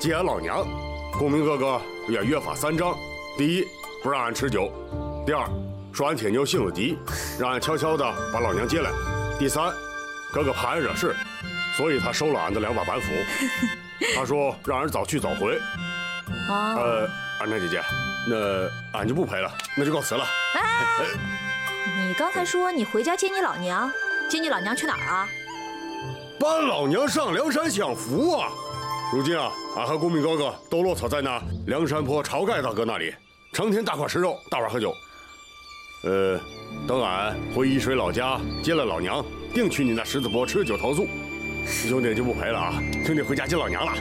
接俺老娘。公明哥哥也约法3章：第一，不让俺吃酒；第二，说俺铁牛性子急，让俺悄悄的把老娘接来；第三，哥哥怕俺惹事，所以他收了俺的2把板斧。他说让俺早去早回。安娜姐姐，那俺就不陪了，那就告辞了。 哎，你刚才说你回家接你老娘，接你老娘去哪儿啊？ 搬老娘上梁山享福啊！如今啊，俺和公明哥哥都落草在那梁山坡晁盖大哥那里，成天大块吃肉，大碗喝酒。等俺回沂水老家接了老娘，定去你那狮子坡吃酒投宿。兄弟就不陪了啊，兄弟回家接老娘了。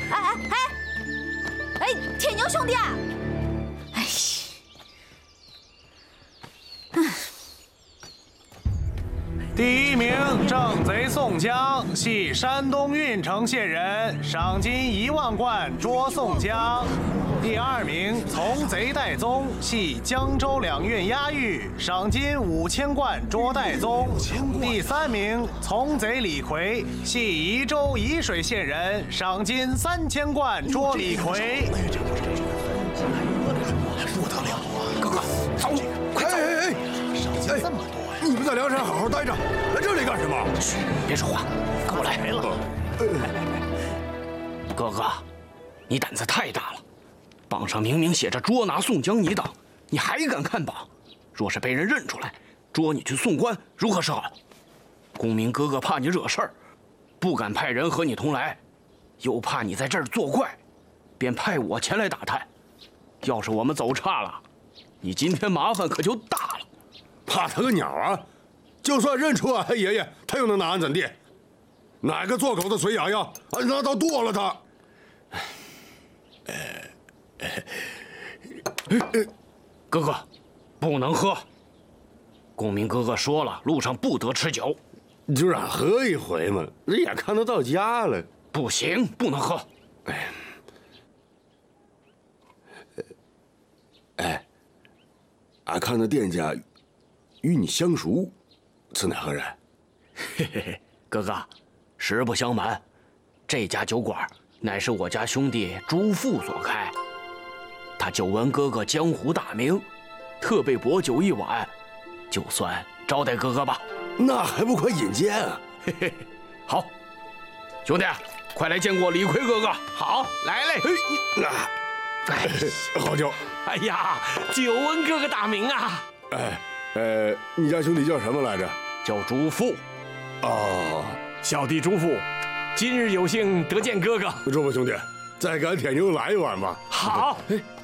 哎，铁牛兄弟， 第1名正贼宋江，系山东郓城县人，赏金1万贯捉宋江。第2名从贼戴宗，系江州2郡押狱，赏金5000贯捉戴宗。第3名从贼李逵，系宜州沂水县人，赏金3000贯捉李逵。 不得了啊！哥哥，走，快走！赏金这么多呀！ 你们在梁山好好待着，来这里干什么？ 嘘，别说话，跟我来。哥哥，你胆子太大了。榜上明明写着捉拿宋江一档，你还敢看榜？若是被人认出来，捉你去送官，如何是好？公明哥哥怕你惹事儿，不敢派人和你同来，又怕你在这儿作怪，便派我前来打探。要是我们走差了，你今天麻烦可就大了。 怕他个鸟啊！就算认出俺爷爷，他又能拿俺怎地？哪个做狗的嘴痒痒，俺拿刀剁了他！ 哥哥，不能喝。公明哥哥说了，路上不得吃酒。 就让喝一回嘛，也看得到家了。 不行，不能喝。 俺看那店家与你相熟，此乃何人？ 嘿嘿嘿，哥哥，实不相瞒，这家酒馆乃是我家兄弟朱富所开。他久闻哥哥江湖大名，特备薄酒1碗，就算招待哥哥吧。 那还不快引荐啊！ 嘿嘿，好，兄弟，快来见过李逵哥哥。 好，来嘞！ 好酒。 哎呀，久闻哥哥大名啊！ 你家兄弟叫什么来着？ 叫朱富。 哦， 小弟朱富，今日有幸得见哥哥。 朱富兄弟，再给俺铁牛来一碗吧。 好。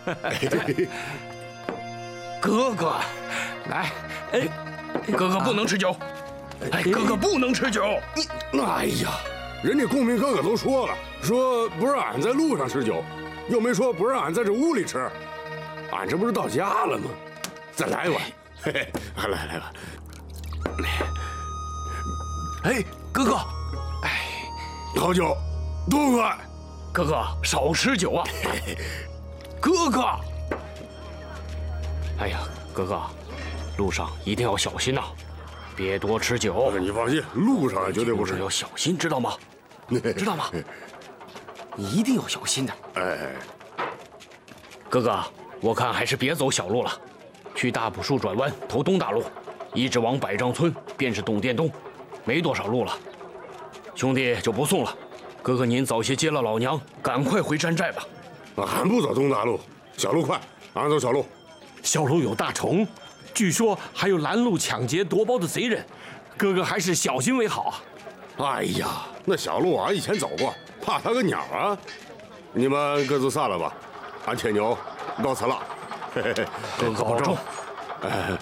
哥哥， 来， 哥哥不能吃酒。哥哥不能吃酒。 哎呀，人家公明哥哥都说了，说不让俺在路上吃酒，又没说不让俺在这屋里吃。俺这不是到家了吗？再来一碗。嘿嘿，来吧。 哥哥， 好酒，多快！ 哥哥少吃酒啊！哥哥，哎呀，哥哥，路上一定要小心呐，别多吃酒。 你放心，路上俺绝对不吃， 要小心，知道吗？知道吗？你一定要小心的。哥哥，我看还是别走小路了，去大朴树转弯，投东大路，一直往百丈村，便是董店东，没多少路了。兄弟就不送了，哥哥您早些接了老娘，赶快回山寨吧。 俺不走东大路，小路快，俺走小路。 小路有大虫，据说还有拦路抢劫夺包的贼人，哥哥还是小心为好啊。 哎呀，那小路俺以前走过，怕他个鸟啊！你们各自散了吧，俺铁牛告辞了。 哥哥保重。